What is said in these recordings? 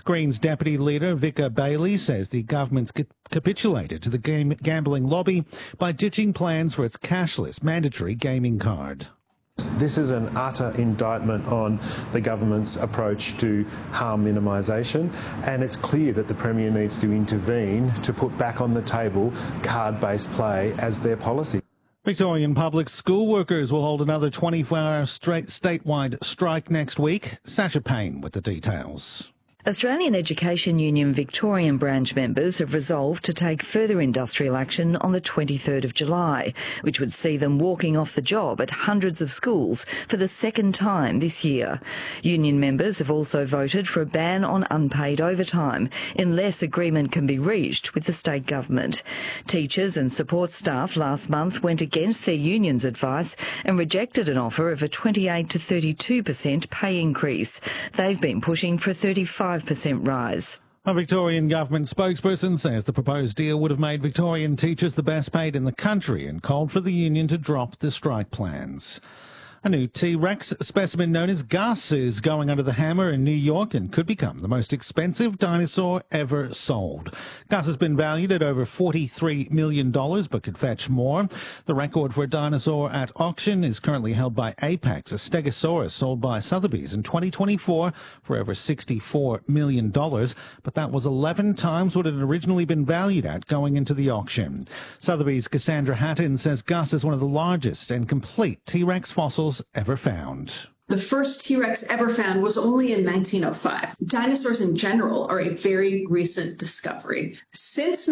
Greens Deputy Leader Vicar Bailey says the government's capitulated to the gambling lobby by ditching plans for its cashless mandatory gaming card. This is an utter indictment on the government's approach to harm minimisation, and it's clear that the Premier needs to intervene to put back on the table card-based play as their policy. Victorian public school workers will hold another 24-hour statewide strike next week. Sasha Payne with the details. Australian Education Union Victorian branch members have resolved to take further industrial action on the 23rd of July, which would see them walking off the job at hundreds of schools for the second time this year. Union members have also voted for a ban on unpaid overtime unless agreement can be reached with the state government. Teachers and support staff last month went against their union's advice and rejected an offer of a 28 to 32% pay increase. They've been pushing for a 35% rise. A Victorian government spokesperson says the proposed deal would have made Victorian teachers the best paid in the country and called for the union to drop the strike plans. A new T-Rex specimen known as Gus is going under the hammer in New York and could become the most expensive dinosaur ever sold. Gus has been valued at over $43 million, but could fetch more. The record for a dinosaur at auction is currently held by Apex, a stegosaurus sold by Sotheby's in 2024 for over $64 million, but that was 11 times what it had originally been valued at going into the auction. Sotheby's Cassandra Hatton says Gus is one of the largest and complete T-Rex fossils ever found. The first T-Rex ever found was only in 1905. Dinosaurs in general are a very recent discovery. Since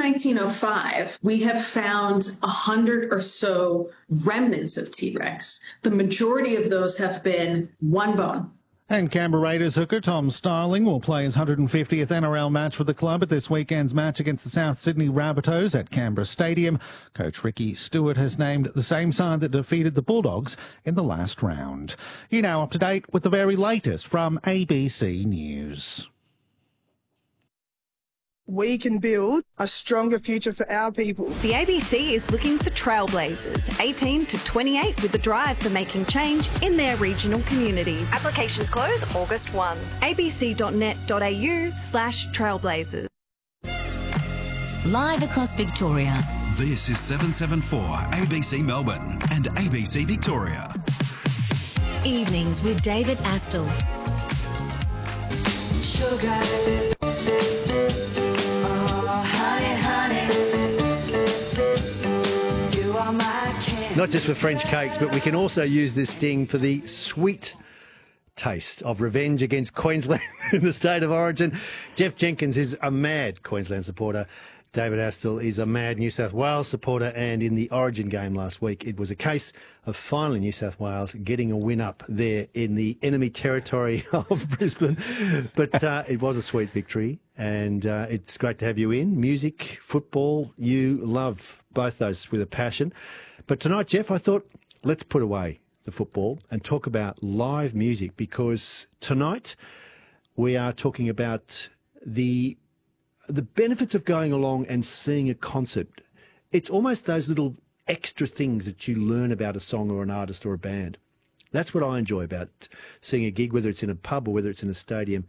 1905, we have found 100 or so remnants of T-Rex. The majority of those have been one bone. And Canberra Raiders hooker Tom Starling will play his 150th NRL match for the club at this weekend's match against the South Sydney Rabbitohs at Canberra Stadium. Coach Ricky Stewart has named the same side that defeated the Bulldogs in the last round. You're now up to date with the very latest from ABC News. We can build a stronger future for our people. The ABC is looking for trailblazers, 18 to 28, with a drive for making change in their regional communities. Applications close August 1. abc.net.au/trailblazers. Live across Victoria. This is 774 ABC Melbourne and ABC Victoria. Evenings with David Astle. Sugar. Not just for French cakes, but we can also use this sting for the sweet taste of revenge against Queensland in the state of origin. Jeff Jenkins is a mad Queensland supporter. David Astle is a mad New South Wales supporter, and in the Origin game last week, it was a case of finally New South Wales getting a win up there in the enemy territory of Brisbane. But it was a sweet victory, and it's great to have you in. Music, football, you love both those with a passion. But tonight, Jeff, I thought let's put away the football and talk about live music, because tonight we are talking about the benefits of going along and seeing a concert. It's almost those little extra things that you learn about a song or an artist or a band. That's what I enjoy about seeing a gig, whether it's in a pub or whether it's in a stadium.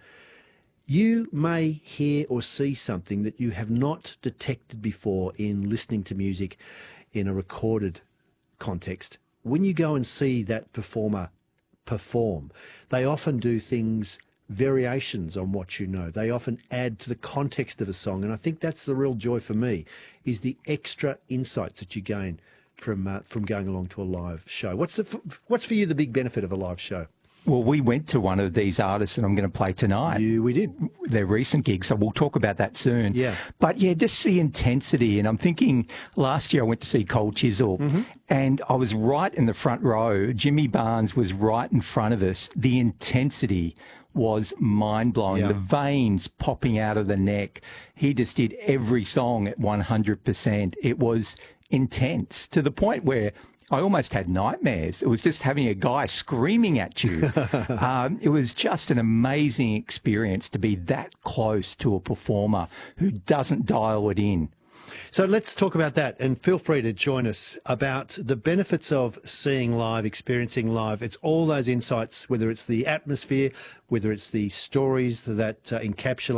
You may hear or see something that you have not detected before in listening to music in a recorded context. When you go and see that performer perform, they often do things, variations on what you know. They often add to the context of a song, and I think that's the real joy for me, is the extra insights that you gain from going along to a live show. What's for you the big benefit of a live show? Well, we went to one of these artists that I'm going to play tonight. We did. Their recent gig, so we'll talk about that soon. Yeah. But yeah, just the intensity. And I'm thinking last year I went to see Cold Chisel, and I was right in the front row. Jimmy Barnes was right in front of us. The intensity was mind-blowing. Yeah. The veins popping out of the neck. He just did every song at 100%. It was intense to the point where I almost had nightmares. It was just having a guy screaming at you. It was just an amazing experience to be that close to a performer who doesn't dial it in. So let's talk about that, and feel free to join us about the benefits of seeing live, experiencing live. It's all those insights, whether it's the atmosphere, whether it's the stories that encapsulate